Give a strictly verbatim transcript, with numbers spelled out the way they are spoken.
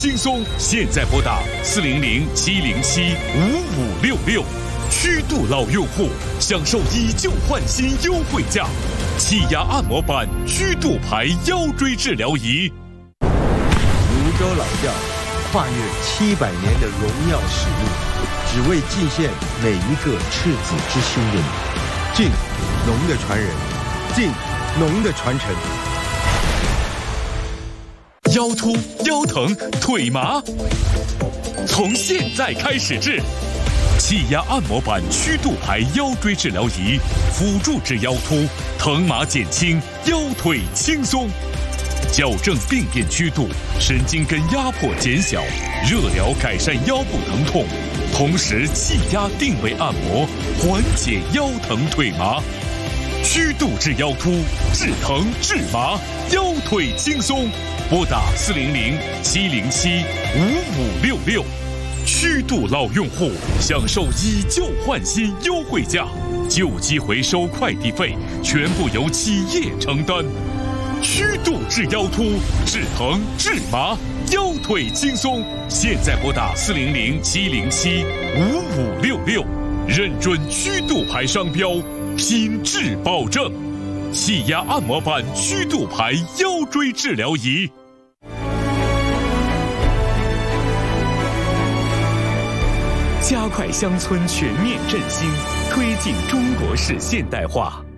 轻松，现在拨打四零零七零七五五六六，曲度老用户享受以旧换新优惠价，气压按摩板曲度牌腰椎治疗仪。 泸州老窖跨越七百年的荣耀使命，只为敬献每一个赤子之心的你。敬农的传人，敬农的传承。 腰突、腰疼、腿麻，从现在开始治。气压按摩板曲度牌腰椎治疗仪，辅助治腰突，疼麻减轻，腰腿轻松，矫正病变曲度，神经根压迫减小，热疗改善腰部疼痛，同时气压定位按摩，缓解腰疼腿麻。曲度治腰突，治疼治麻，腰腿轻松。拨打四零零七零七五五六六，曲度老用户享受以旧换新优惠价，旧机回收快递费全部由企业承担。曲度治腰突，治疼治麻，腰腿轻松。现在拨打四零零七零七五五六六，认准曲度牌商标，品质保证。气压按摩板曲度牌腰椎治疗仪。加快乡村全面振兴，推进中国式现代化。